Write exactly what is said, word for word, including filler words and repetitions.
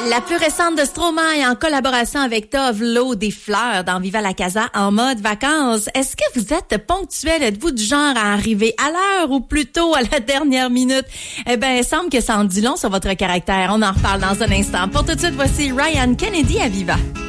La plus récente de Stromae en collaboration avec Tove Lo, des fleurs dans Viva la Casa en mode vacances. Est-ce que vous êtes ponctuel? Êtes-vous du genre à arriver à l'heure ou plutôt à la dernière minute? Eh ben, il semble que ça en dit long sur votre caractère. On en reparle dans un instant. Pour tout de suite, voici Ryan Kennedy à Viva.